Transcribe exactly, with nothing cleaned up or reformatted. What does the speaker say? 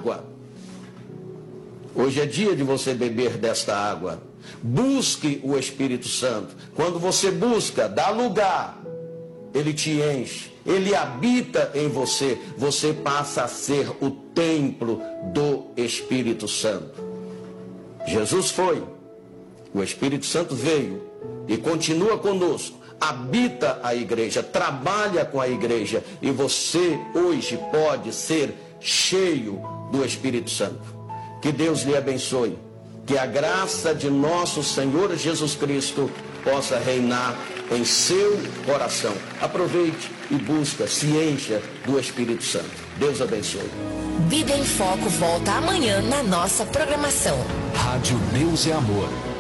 água. Hoje é dia de você beber desta água. Busque o Espírito Santo. Quando você busca, dá lugar, ele te enche, ele habita em você. Você passa a ser o templo do Espírito Santo. Jesus foi, o Espírito Santo veio e continua conosco. Habita a igreja, trabalha com a igreja, e você hoje pode ser cheio do Espírito Santo. Que Deus lhe abençoe, que a graça de nosso Senhor Jesus Cristo possa reinar em seu coração. Aproveite e busca, se encha do Espírito Santo. Deus abençoe. Vida em Foco volta amanhã na nossa programação. Rádio Deus e Amor.